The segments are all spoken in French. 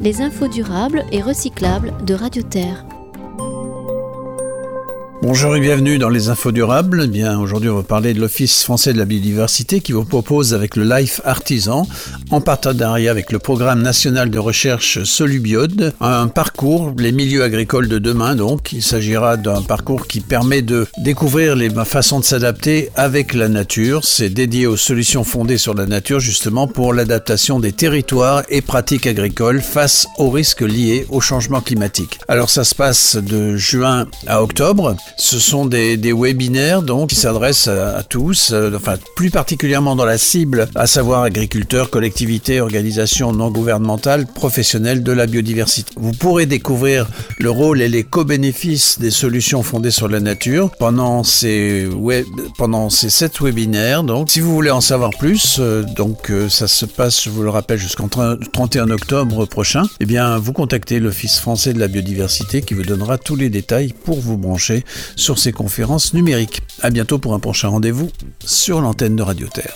Les infos durables et recyclables de Radio Terre. Bonjour et bienvenue dans les infos durables. Aujourd'hui, on va parler de l'Office français de la biodiversité qui vous propose avec le Life Artisan, en partenariat avec le programme national de recherche Solubiode, un parcours, les milieux agricoles de demain. Donc, il s'agira d'un parcours qui permet de découvrir les façons de s'adapter avec la nature. C'est dédié aux solutions fondées sur la nature, justement pour l'adaptation des territoires et pratiques agricoles face aux risques liés au changement climatique. Alors, ça se passe de juin à octobre. Ce sont des webinaires donc qui s'adressent à tous, plus particulièrement dans la cible, à savoir agriculteurs, collectivités, organisations non gouvernementales, professionnels de la biodiversité. Vous pourrez découvrir le rôle et les co-bénéfices des solutions fondées sur la nature pendant ces 7 webinaires. Donc, si vous voulez en savoir plus, ça se passe, je vous le rappelle, jusqu'en 31 octobre prochain. Eh bien, vous contactez l'Office français de la biodiversité qui vous donnera tous les détails pour vous brancher sur ces conférences numériques. À bientôt pour un prochain rendez-vous sur l'antenne de Radio Terre.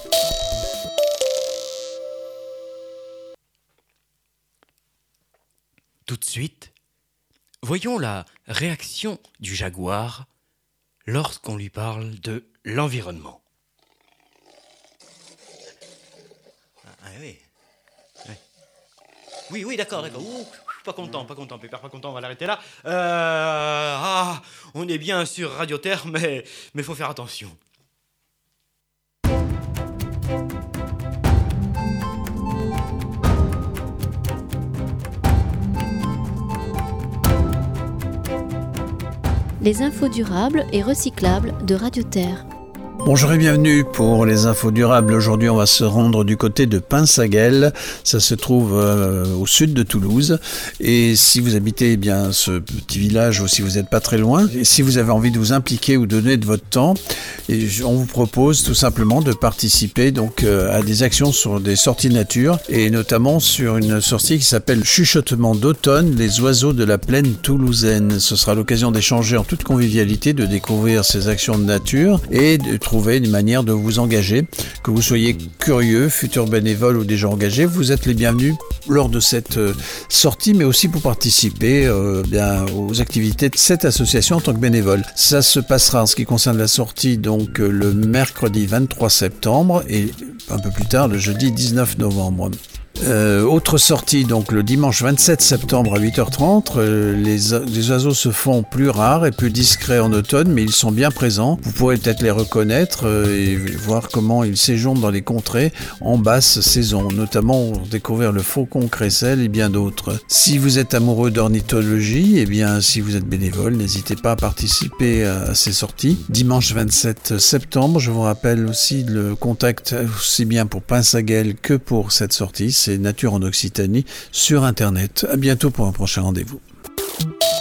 Tout de suite, voyons la réaction du jaguar lorsqu'on lui parle de l'environnement. Oui, d'accord. Ouh, pas content, Pépère, pas content, on va l'arrêter là. On est bien sur Radio Terre, mais faut faire attention. Les infos durables et recyclables de Radio Terre. Bonjour et bienvenue pour les infos durables. Aujourd'hui, on va se rendre du côté de Pinsaguel. Ça se trouve au sud de Toulouse. Et si vous habitez ce petit village ou si vous n'êtes pas très loin, et si vous avez envie de vous impliquer ou donner de votre temps, on vous propose tout simplement de participer à des actions sur des sorties nature et notamment sur une sortie qui s'appelle Chuchotement d'automne, les oiseaux de la plaine toulousaine. Ce sera l'occasion d'échanger en toute convivialité, de découvrir ces actions de nature et de trouver une manière de vous engager. Que vous soyez curieux, futur bénévole ou déjà engagé, vous êtes les bienvenus lors de cette sortie, mais aussi pour participer aux activités de cette association en tant que bénévole. Ça se passera en ce qui concerne la sortie le mercredi 23 septembre et un peu plus tard le jeudi 19 novembre. Autre sortie, le dimanche 27 septembre à 8h30, les oiseaux se font plus rares et plus discrets en automne, mais ils sont bien présents. Vous pourrez peut-être les reconnaître et voir comment ils séjournent dans les contrées en basse saison, notamment pour découvrir le faucon crécelle et bien d'autres. Si vous êtes amoureux d'ornithologie, si vous êtes bénévole, n'hésitez pas à participer à ces sorties. Dimanche 27 septembre, je vous rappelle aussi le contact aussi bien pour Pinsaguel que pour cette sortie. C'est Nature en Occitanie sur Internet. À bientôt pour un prochain rendez-vous.